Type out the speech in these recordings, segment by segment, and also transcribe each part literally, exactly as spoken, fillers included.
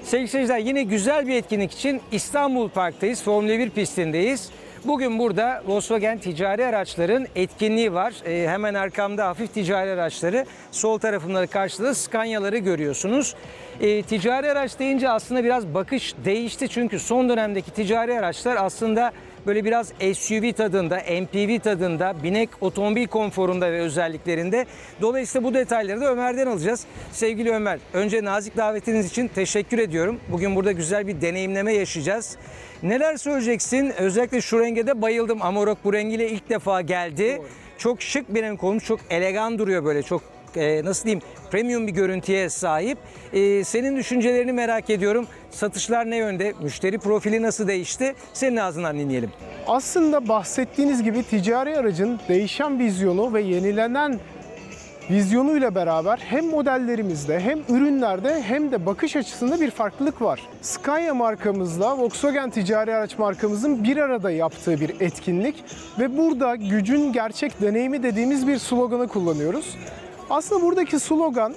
Sevgili seyirciler, yine güzel bir etkinlik için İstanbul Park'tayız. Formula bir pistindeyiz. Bugün burada Volkswagen ticari araçların etkinliği var. Ee, hemen arkamda hafif ticari araçları, sol tarafımda karşıda Scania'ları görüyorsunuz. Ee, ticari araç deyince aslında biraz bakış değişti. Çünkü son dönemdeki ticari araçlar aslında böyle biraz S U V tadında, M P V tadında, binek otomobil konforunda ve özelliklerinde. Dolayısıyla bu detayları da Ömer'den alacağız. Sevgili Ömer, önce nazik davetiniz için teşekkür ediyorum. Bugün burada güzel bir deneyimleme yaşayacağız. Neler söyleyeceksin? Özellikle şu renge de bayıldım. Amarok bu rengiyle ilk defa geldi. Doğru. Çok şık bir renk olmuş, çok elegan duruyor böyle, çok e, nasıl diyeyim, premium bir görüntüye sahip. E, senin düşüncelerini merak ediyorum. Satışlar ne yönde? Müşteri profili nasıl değişti? Senin ağzından dinleyelim. Aslında bahsettiğiniz gibi ticari aracın değişen vizyonu ve yenilenen vizyonuyla beraber hem modellerimizde hem ürünlerde hem de bakış açısında bir farklılık var. Scania markamızla Volkswagen ticari araç markamızın bir arada yaptığı bir etkinlik ve burada gücün gerçek deneyimi dediğimiz bir sloganı kullanıyoruz. Aslında buradaki slogan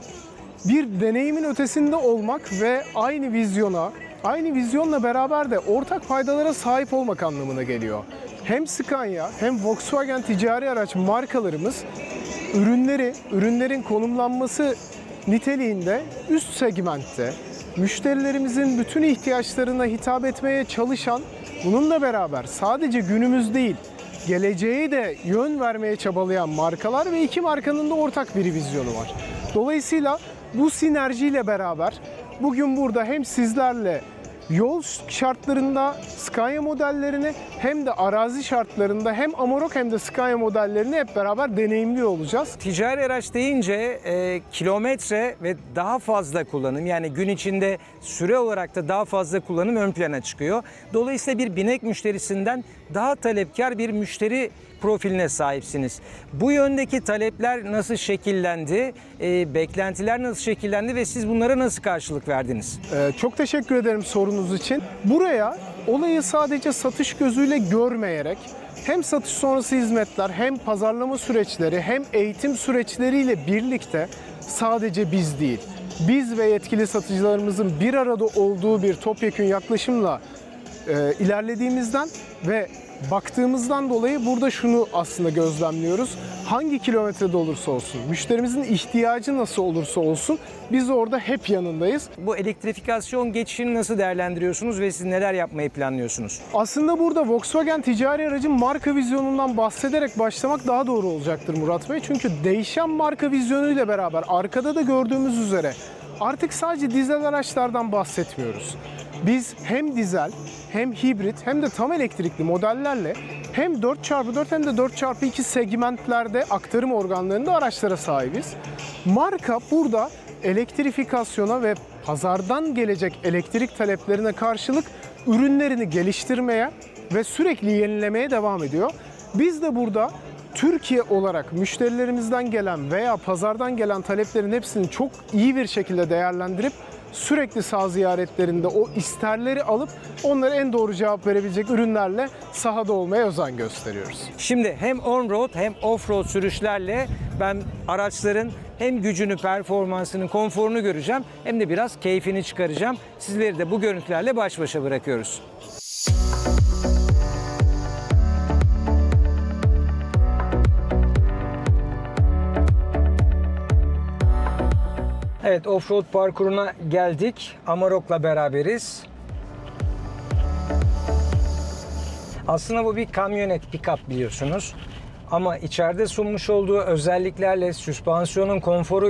bir deneyimin ötesinde olmak ve aynı vizyona, aynı vizyonla beraber de ortak faydalara sahip olmak anlamına geliyor. Hem Scania hem Volkswagen ticari araç markalarımız ürünleri, ürünlerin konumlanması niteliğinde üst segmentte müşterilerimizin bütün ihtiyaçlarına hitap etmeye çalışan, bununla beraber sadece günümüz değil, geleceğe de yön vermeye çabalayan markalar ve iki markanın da ortak bir vizyonu var. Dolayısıyla bu sinerjiyle beraber bugün burada hem sizlerle yol şartlarında Scania modellerini hem de arazi şartlarında hem Amarok hem de Scania modellerini hep beraber deneyimliyor olacağız. Ticari araç deyince e, kilometre ve daha fazla kullanım, yani gün içinde süre olarak da daha fazla kullanım ön plana çıkıyor. Dolayısıyla bir binek müşterisinden daha talepkar bir müşteri profiline sahipsiniz. Bu yöndeki talepler nasıl şekillendi, e, beklentiler nasıl şekillendi ve siz bunlara nasıl karşılık verdiniz? Ee, çok teşekkür ederim sorunuz için. Buraya olayı sadece satış gözüyle görmeyerek hem satış sonrası hizmetler hem pazarlama süreçleri hem eğitim süreçleriyle birlikte sadece biz değil, biz ve yetkili satıcılarımızın bir arada olduğu bir topyekün yaklaşımla e, ilerlediğimizden ve baktığımızdan dolayı burada şunu aslında gözlemliyoruz. Hangi kilometrede olursa olsun, müşterimizin ihtiyacı nasıl olursa olsun biz orada hep yanındayız. Bu elektrifikasyon geçişini nasıl değerlendiriyorsunuz ve siz neler yapmayı planlıyorsunuz? Aslında burada Volkswagen ticari aracın marka vizyonundan bahsederek başlamak daha doğru olacaktır Murat Bey. Çünkü değişen marka vizyonuyla beraber arkada da gördüğümüz üzere artık sadece dizel araçlardan bahsetmiyoruz. Biz hem dizel hem hibrit hem de tam elektrikli modellerle hem dört çarpı dört hem de dört çarpı iki segmentlerde aktarım organlarında araçlara sahibiz. Marka burada elektrifikasyona ve pazardan gelecek elektrik taleplerine karşılık ürünlerini geliştirmeye ve sürekli yenilemeye devam ediyor. Biz de burada Türkiye olarak müşterilerimizden gelen veya pazardan gelen taleplerin hepsini çok iyi bir şekilde değerlendirip sürekli saha ziyaretlerinde o isterleri alıp onlara en doğru cevap verebilecek ürünlerle sahada olmaya özen gösteriyoruz. Şimdi hem on-road hem off-road sürüşlerle ben araçların hem gücünü, performansını, konforunu göreceğim hem de biraz keyfini çıkaracağım. Sizleri de bu görüntülerle baş başa bırakıyoruz. Evet, off-road parkuruna geldik. Amarok'la beraberiz. Aslında bu bir kamyonet, pick-up biliyorsunuz. Ama içeride sunmuş olduğu özelliklerle, süspansiyonun konforu